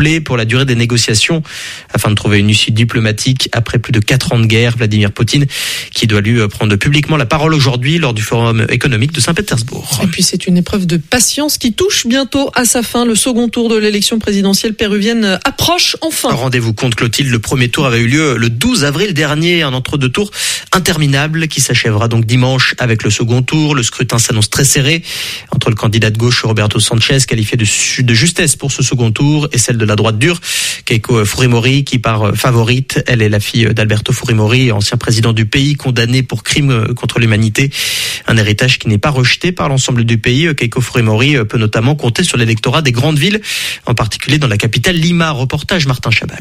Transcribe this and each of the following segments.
complet pour la durée des négociations afin de trouver une issue diplomatique après plus de 4 ans de guerre. Vladimir Poutine qui doit lui prendre publiquement la parole aujourd'hui lors du Forum économique de Saint-Pétersbourg. Et puis c'est une épreuve de patience qui touche bientôt à sa fin. Le second tour de l'élection présidentielle péruvienne approche enfin. Rendez-vous compte Clotilde, le premier tour avait eu lieu le 12 avril dernier, un entre-deux tours interminable qui s'achèvera donc dimanche avec le second tour. Le scrutin s'annonce très serré entre le candidat de gauche Roberto Sanchez, qualifié de justesse pour ce second tour, et celle de la droite dure, Keiko Fujimori, qui part favorite. Elle est la fille d'Alberto Fujimori, ancien président du pays, condamné pour crime contre l'humanité. Un héritage qui n'est pas rejeté par l'ensemble du pays. Keiko Fujimori peut notamment compter sur l'électorat des grandes villes, en particulier dans la capitale Lima. Reportage Martin Chabal.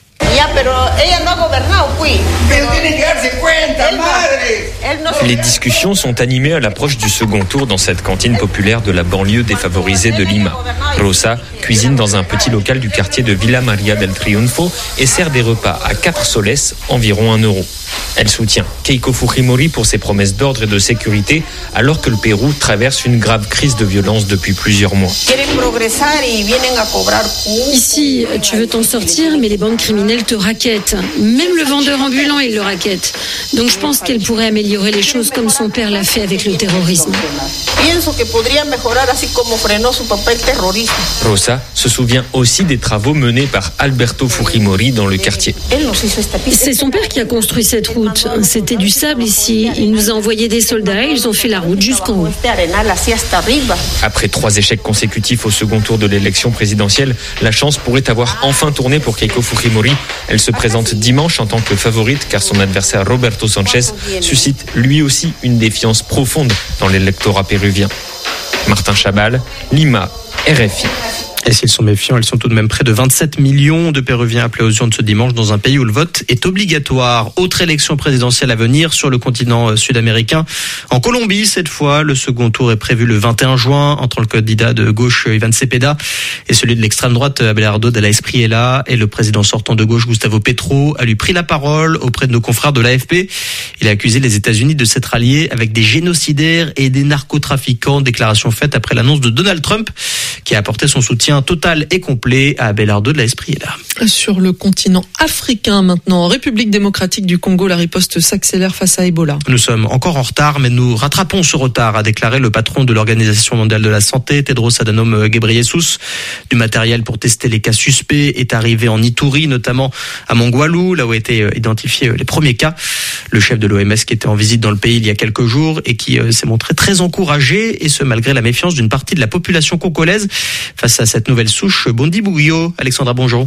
Les discussions sont animées à l'approche du second tour dans cette cantine populaire de la banlieue défavorisée de Lima. Rosa cuisine dans un petit local du quartier de Villa Maria del Triunfo et sert des repas à 4 soles, environ 1 euro. Elle soutient Keiko Fujimori pour ses promesses d'ordre et de sécurité alors que le Pérou traverse une grave crise de violence depuis plusieurs mois. Ici, tu veux t'en sortir, mais les bandes criminelles te raquettent. Même le vendeur ambulant, il le raquette. Donc je pense qu'elle pourrait améliorer les choses comme son père l'a fait avec le terrorisme. Rosa se souvient aussi des travaux menés par Alberto Fujimori dans le quartier. C'est son père qui a construit cette route. C'était du sable ici. Il nous a envoyé des soldats et ils ont fait la route jusqu'en haut. Après 3 échecs consécutifs au second tour de l'élection présidentielle, la chance pourrait avoir enfin tourné pour Keiko Fujimori. Elle se présente dimanche en tant que favorite car son adversaire Roberto Sanchez suscite lui aussi une défiance profonde dans l'électorat péruvien. Martin Chabal, Lima, RFI. Et s'ils sont méfiants, ils sont tout de même près de 27 millions de Péruviens appelés aux urnes ce dimanche dans un pays où le vote est obligatoire. Autre élection présidentielle à venir sur le continent sud-américain. En Colombie, cette fois, le second tour est prévu le 21 juin entre le candidat de gauche Iván Cepeda et celui de l'extrême droite Abelardo de la Espriella. Et le président sortant de gauche Gustavo Petro a lui pris la parole auprès de nos confrères de l'AFP. Il a accusé les États-Unis de s'être alliés avec des génocidaires et des narcotrafiquants. Déclaration faite après l'annonce de Donald Trump qui a apporté son soutien total et complet à Abelardo de la Espriella. Sur le continent africain maintenant, en République démocratique du Congo, la riposte s'accélère face à Ebola. Nous sommes encore en retard, mais nous rattrapons ce retard, a déclaré le patron de l'Organisation mondiale de la santé, Tedros Adhanom Ghebreyesus. Du matériel pour tester les cas suspects est arrivé en Ituri, notamment à Mongwalu, là où ont été identifiés les premiers cas. Le chef de l'OMS qui était en visite dans le pays il y a quelques jours et qui s'est montré très encouragé, et ce malgré la méfiance d'une partie de la population congolaise face à cette nouvelle souche Bondi Bouguio. Alexandra, bonjour.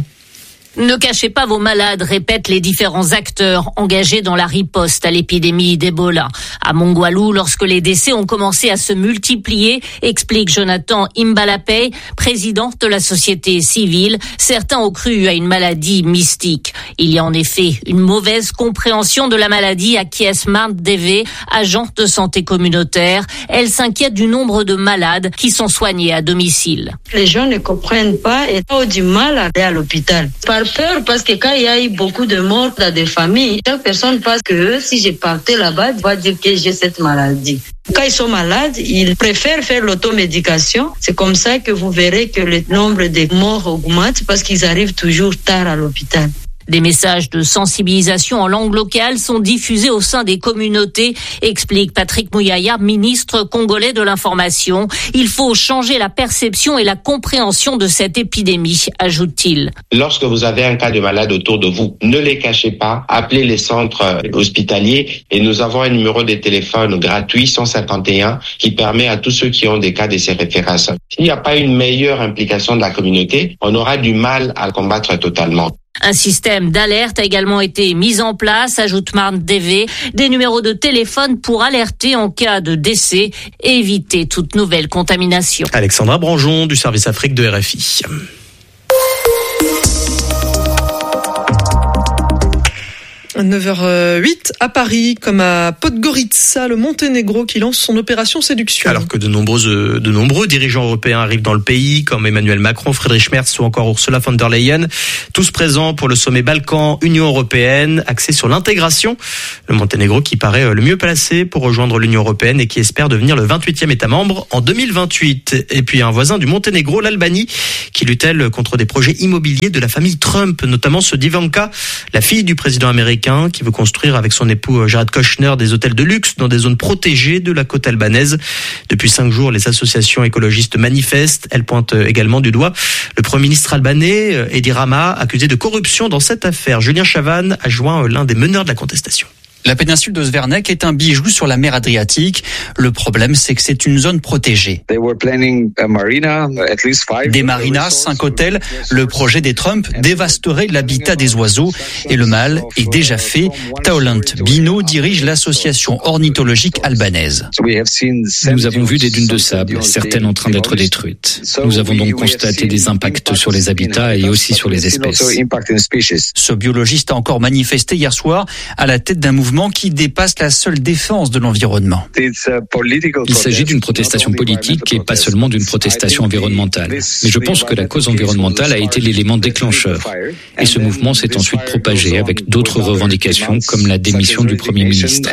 Ne cachez pas vos malades, répètent les différents acteurs engagés dans la riposte à l'épidémie d'Ebola. À Mongwalu, lorsque les décès ont commencé à se multiplier, explique Jonathan Imbalapay, président de la société civile, certains ont cru à une maladie mystique. Il y a en effet une mauvaise compréhension de la maladie, acquiesce Marthe Deve, agent de santé communautaire. Elle s'inquiète du nombre de malades qui sont soignés à domicile. Les gens ne comprennent pas et ont du mal à aller à l'hôpital. Par peur, parce que quand il y a eu beaucoup de morts dans des familles, chaque personne pense que si je partais là-bas, je vais dire que j'ai cette maladie. Quand ils sont malades, ils préfèrent faire l'automédication. C'est comme ça que vous verrez que le nombre de morts augmente parce qu'ils arrivent toujours tard à l'hôpital. Des messages de sensibilisation en langue locale sont diffusés au sein des communautés, explique Patrick Mouyaya, ministre congolais de l'information. Il faut changer la perception et la compréhension de cette épidémie, ajoute-t-il. Lorsque vous avez un cas de malade autour de vous, ne les cachez pas, appelez les centres hospitaliers et nous avons un numéro de téléphone gratuit 151 qui permet à tous ceux qui ont des cas de ces références. S'il n'y a pas une meilleure implication de la communauté, on aura du mal à combattre totalement. Un système d'alerte a également été mis en place, ajoute Marthe Deve, des numéros de téléphone pour alerter en cas de décès et éviter toute nouvelle contamination. Alexandra Branjon du service Afrique de RFI. 9h08 à Paris, comme à Podgorica, le Monténégro qui lance son opération séduction. Alors que de nombreux dirigeants européens arrivent dans le pays, comme Emmanuel Macron, Friedrich Merz ou encore Ursula von der Leyen, tous présents pour le sommet Balkan-Union européenne, axé sur l'intégration. Le Monténégro qui paraît le mieux placé pour rejoindre l'Union européenne et qui espère devenir le 28e État membre en 2028. Et puis un voisin du Monténégro, l'Albanie, qui lutte elle contre des projets immobiliers de la famille Trump, notamment ceux d'Ivanka, la fille du président américain, qui veut construire avec son époux Jared Kushner des hôtels de luxe dans des zones protégées de la côte albanaise. Depuis 5 jours, les associations écologistes manifestent. Elles pointent également du doigt le Premier ministre albanais, Edi Rama, accusé de corruption dans cette affaire. Julien Chavannes a joint l'un des meneurs de la contestation. La péninsule de Zvernek est un bijou sur la mer Adriatique. Le problème, c'est que c'est une zone protégée. Des marinas, 5 hôtels. Le projet des Trump dévasterait l'habitat des oiseaux. Et le mal est déjà fait. Taolant Bino dirige l'association ornithologique albanaise. Nous avons vu des dunes de sable, certaines en train d'être détruites. Nous avons donc constaté des impacts sur les habitats et aussi sur les espèces. Ce biologiste a encore manifesté hier soir à la tête d'un mouvement qui dépasse la seule défense de l'environnement. Il s'agit d'une protestation politique et pas seulement d'une protestation environnementale. Mais je pense que la cause environnementale a été l'élément déclencheur. Et ce mouvement s'est ensuite propagé avec d'autres revendications comme la démission du Premier ministre.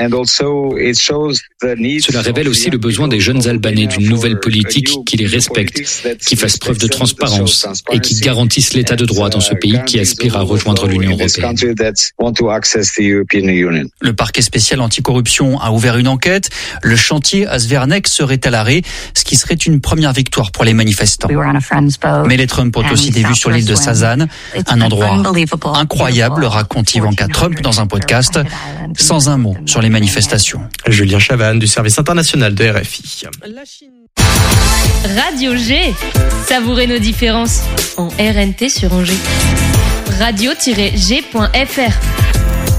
Cela révèle aussi le besoin des jeunes Albanais d'une nouvelle politique qui les respecte, qui fasse preuve de transparence et qui garantisse l'état de droit dans ce pays qui aspire à rejoindre l'Union européenne. Le parquet spécial anticorruption a ouvert une enquête. Le chantier à Zvernek serait à l'arrêt, ce qui serait une première victoire pour les manifestants. Mais les Trump ont aussi des vues sur l'île de Sazan, un endroit incroyable, raconte Ivanka Trump dans un podcast, sans un mot sur les manifestations. Julien Chavannes du service international de RFI. Radio G, savourez nos différences en RNT sur Angers. Radio-G.fr